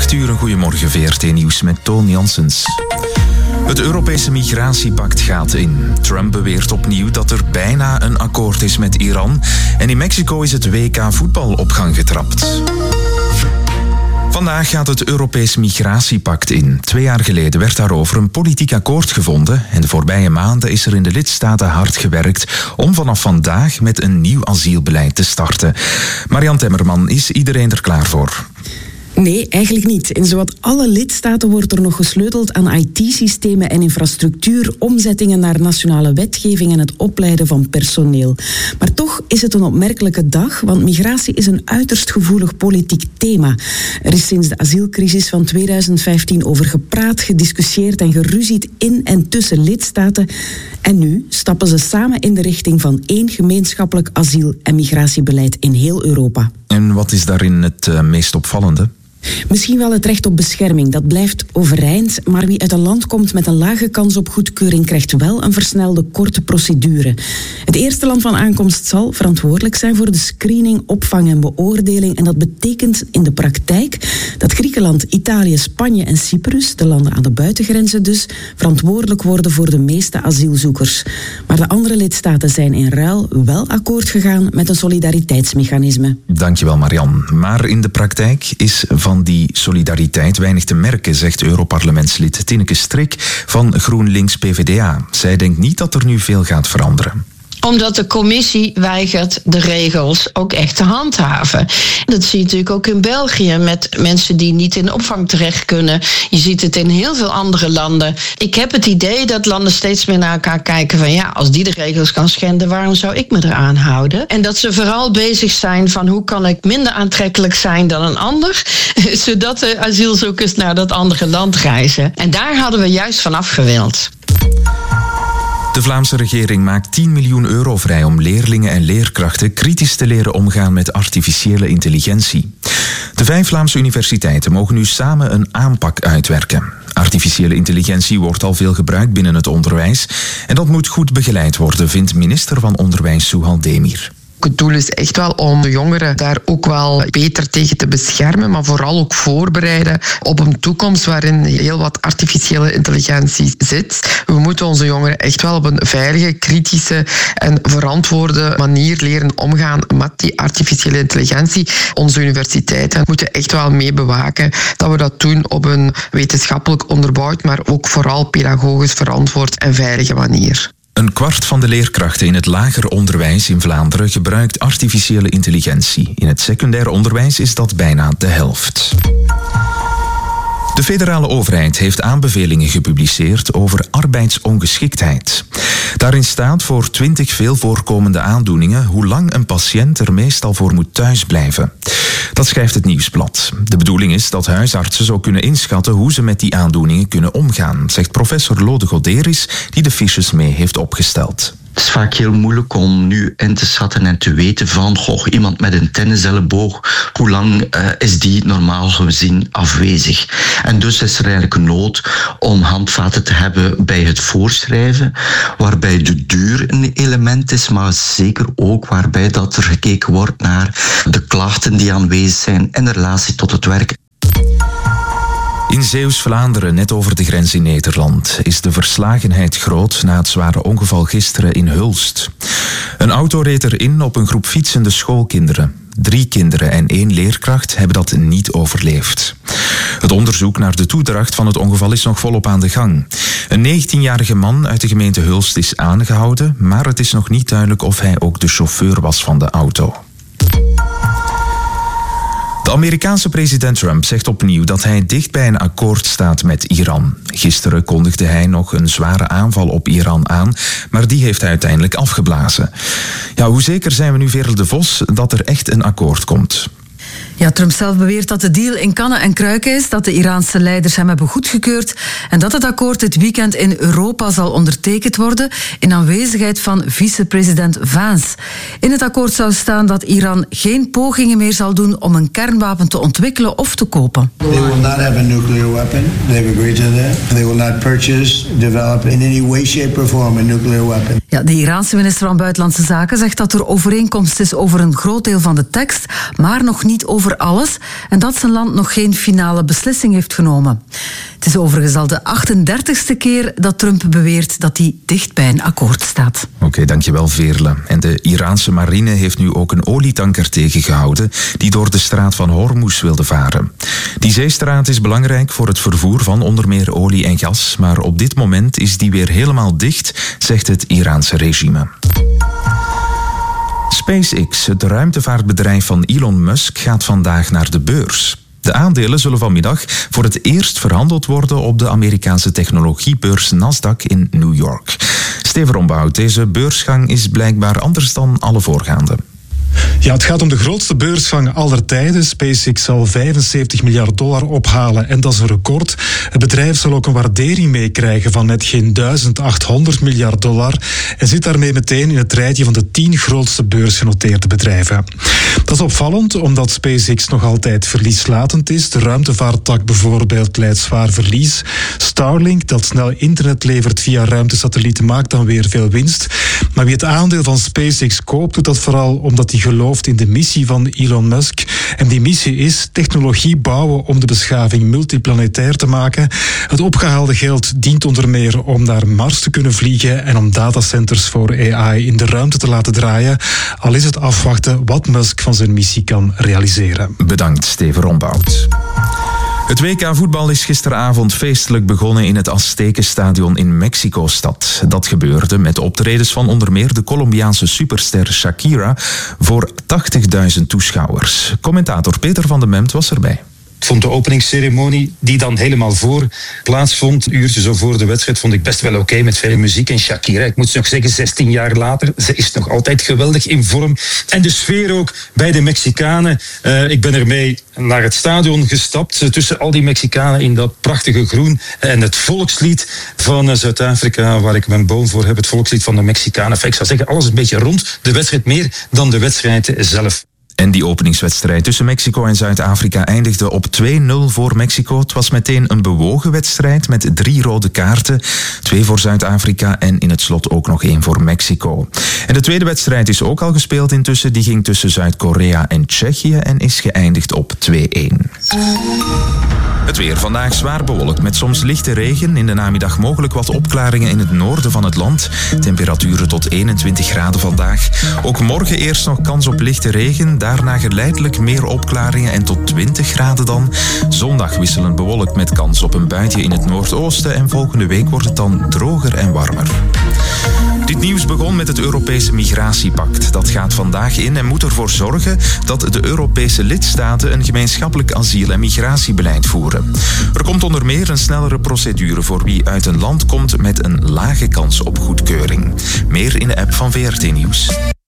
8:00, een goedemorgen VRT Nieuws met Toon Janssens. Het Europese migratiepact gaat in. Trump beweert opnieuw dat er bijna een akkoord is met Iran. En in Mexico is het WK voetbal op gang getrapt. Vandaag gaat het Europees migratiepact in. 2 jaar geleden werd daarover een politiek akkoord gevonden. En de voorbije maanden is er in de lidstaten hard gewerkt om vanaf vandaag met een nieuw asielbeleid te starten. Marian Temmerman, is iedereen er klaar voor? Nee, eigenlijk niet. In zowat alle lidstaten wordt er nog gesleuteld aan IT-systemen en infrastructuur, omzettingen naar nationale wetgeving en het opleiden van personeel. Maar toch is het een opmerkelijke dag, want migratie is een uiterst gevoelig politiek thema. Er is sinds de asielcrisis van 2015 over gepraat, gediscussieerd en geruzied in en tussen lidstaten. En nu stappen ze samen in de richting van 1 gemeenschappelijk asiel- en migratiebeleid in heel Europa. En wat is daarin het meest opvallende? Misschien wel het recht op bescherming, dat blijft overeind, maar wie uit een land komt met een lage kans op goedkeuring krijgt wel een versnelde, korte procedure. Het eerste land van aankomst zal verantwoordelijk zijn voor de screening, opvang en beoordeling en dat betekent in de praktijk dat Griekenland, Italië, Spanje en Cyprus, de landen aan de buitengrenzen dus, verantwoordelijk worden voor de meeste asielzoekers. Maar de andere lidstaten zijn in ruil wel akkoord gegaan met een solidariteitsmechanisme. Dankjewel Marian. Maar in de praktijk is van die solidariteit weinig te merken, zegt Europarlementslid Tineke Strik van GroenLinks-PVDA. Zij denkt niet dat er nu veel gaat veranderen. Omdat de commissie weigert de regels ook echt te handhaven. Dat zie je natuurlijk ook in België met mensen die niet in opvang terecht kunnen. Je ziet het in heel veel andere landen. Ik heb het idee dat landen steeds meer naar elkaar kijken van ja, als die de regels kan schenden, waarom zou ik me eraan houden? En dat ze vooral bezig zijn van hoe kan ik minder aantrekkelijk zijn dan een ander, zodat de asielzoekers naar dat andere land reizen. En daar hadden we juist van afgewild. De Vlaamse regering maakt 10 miljoen euro vrij om leerlingen en leerkrachten kritisch te leren omgaan met artificiële intelligentie. De 5 Vlaamse universiteiten mogen nu samen een aanpak uitwerken. Artificiële intelligentie wordt al veel gebruikt binnen het onderwijs en dat moet goed begeleid worden, vindt minister van Onderwijs Souhal Demir. Het doel is echt wel om de jongeren daar ook wel beter tegen te beschermen, maar vooral ook voorbereiden op een toekomst waarin heel wat artificiële intelligentie zit. We moeten onze jongeren echt wel op een veilige, kritische en verantwoorde manier leren omgaan met die artificiële intelligentie. Onze universiteiten moeten echt wel mee bewaken dat we dat doen op een wetenschappelijk onderbouwd, maar ook vooral pedagogisch verantwoord en veilige manier. 1/4 van de leerkrachten in het lager onderwijs in Vlaanderen gebruikt artificiële intelligentie. In het secundair onderwijs is dat bijna de helft. De federale overheid heeft aanbevelingen gepubliceerd over arbeidsongeschiktheid. Daarin staat voor 20 veel voorkomende aandoeningen hoe lang een patiënt er meestal voor moet thuisblijven. Dat schrijft het Nieuwsblad. De bedoeling is dat huisartsen zo kunnen inschatten hoe ze met die aandoeningen kunnen omgaan, zegt professor Lode Goderis, die de fiches mee heeft opgesteld. Het is vaak heel moeilijk om nu in te schatten en te weten van iemand met een tenniselleboog, hoe lang is die normaal gezien afwezig. En dus is er eigenlijk een nood om handvaten te hebben bij het voorschrijven, waarbij de duur een element is, maar zeker ook waarbij dat er gekeken wordt naar de klachten die aanwezig zijn in relatie tot het werk. In Zeeuws-Vlaanderen, net over de grens in Nederland, is de verslagenheid groot na het zware ongeval gisteren in Hulst. Een auto reed erin op een groep fietsende schoolkinderen. 3 kinderen en 1 leerkracht hebben dat niet overleefd. Het onderzoek naar de toedracht van het ongeval is nog volop aan de gang. Een 19-jarige man uit de gemeente Hulst is aangehouden, maar het is nog niet duidelijk of hij ook de chauffeur was van de auto. De Amerikaanse president Trump zegt opnieuw dat hij dicht bij een akkoord staat met Iran. Gisteren kondigde hij nog een zware aanval op Iran aan, maar die heeft hij uiteindelijk afgeblazen. Ja, hoe zeker zijn we nu, Veerle de Vos, dat er echt een akkoord komt? Ja, Trump zelf beweert dat de deal in kannen en kruiken is, dat de Iraanse leiders hem hebben goedgekeurd en dat het akkoord dit weekend in Europa zal ondertekend worden in aanwezigheid van vicepresident Vance. In het akkoord zou staan dat Iran geen pogingen meer zal doen om een kernwapen te ontwikkelen of te kopen. They will not have a nuclear weapon. They've agreed to that. They will not purchase, develop in any way, shape or form a nuclear weapon. Ja, de Iraanse minister van Buitenlandse Zaken zegt dat er overeenkomst is over een groot deel van de tekst, maar nog niet over over alles en dat zijn land nog geen finale beslissing heeft genomen. Het is overigens al de 38e keer dat Trump beweert dat hij dicht bij een akkoord staat. Oké, dankjewel Veerle. En de Iraanse marine heeft nu ook een olietanker tegengehouden die door de straat van Hormuz wilde varen. Die zeestraat is belangrijk voor het vervoer van onder meer olie en gas, maar op dit moment is die weer helemaal dicht, zegt het Iraanse regime. SpaceX, het ruimtevaartbedrijf van Elon Musk, gaat vandaag naar de beurs. De aandelen zullen vanmiddag voor het eerst verhandeld worden op de Amerikaanse technologiebeurs Nasdaq in New York. Steven Rombout, deze beursgang is blijkbaar anders dan alle voorgaande. Ja, het gaat om de grootste beursgang aller tijden. SpaceX zal $75 miljard ophalen en dat is een record. Het bedrijf zal ook een waardering meekrijgen van net geen $1.800 miljard en zit daarmee meteen in het rijtje van de 10 grootste beursgenoteerde bedrijven. Dat is opvallend omdat SpaceX nog altijd verlieslatend is. De ruimtevaarttak bijvoorbeeld leidt zwaar verlies. Starlink, dat snel internet levert via ruimtesatellieten, maakt dan weer veel winst. Maar wie het aandeel van SpaceX koopt, doet dat vooral omdat hij gelooft in de missie van Elon Musk. En die missie is technologie bouwen om de beschaving multiplanetair te maken. Het opgehaalde geld dient onder meer om naar Mars te kunnen vliegen en om datacenters voor AI in de ruimte te laten draaien. Al is het afwachten wat Musk van zijn missie kan realiseren. Bedankt, Steven Rombout. Het WK voetbal is gisteravond feestelijk begonnen in het Aztekenstadion in Mexico-stad. Dat gebeurde met optredens van onder meer de Colombiaanse superster Shakira voor 80.000 toeschouwers. Commentator Peter van den Memt was erbij. Ik vond de openingsceremonie, die dan helemaal voor plaatsvond, een uurtje zo voor de wedstrijd, vond ik best wel oké met veel muziek. En Shakira, ik moet nog zeggen, 16 jaar later, ze is nog altijd geweldig in vorm. En de sfeer ook bij de Mexicanen. Ik ben ermee naar het stadion gestapt, tussen al die Mexicanen in dat prachtige groen. En het volkslied van Zuid-Afrika, waar ik mijn boom voor heb, het volkslied van de Mexicanen. Enfin, ik zou zeggen, alles een beetje rond de wedstrijd, meer dan de wedstrijd zelf. En die openingswedstrijd tussen Mexico en Zuid-Afrika eindigde op 2-0 voor Mexico. Het was meteen een bewogen wedstrijd met 3 rode kaarten. 2 voor Zuid-Afrika en in het slot ook nog 1 voor Mexico. En de tweede wedstrijd is ook al gespeeld intussen. Die ging tussen Zuid-Korea en Tsjechië en is geëindigd op 2-1. Het weer vandaag zwaar bewolkt met soms lichte regen. In de namiddag mogelijk wat opklaringen in het noorden van het land. Temperaturen tot 21 graden vandaag. Ook morgen eerst nog kans op lichte regen. Daarna geleidelijk meer opklaringen en tot 20 graden dan. Zondag wisselend bewolkt met kans op een buitje in het noordoosten. En volgende week wordt het dan droger en warmer. Dit nieuws begon met het Europese migratiepact. Dat gaat vandaag in en moet ervoor zorgen dat de Europese lidstaten een gemeenschappelijk asiel- en migratiebeleid voeren. Er komt onder meer een snellere procedure voor wie uit een land komt met een lage kans op goedkeuring. Meer in de app van VRT Nieuws.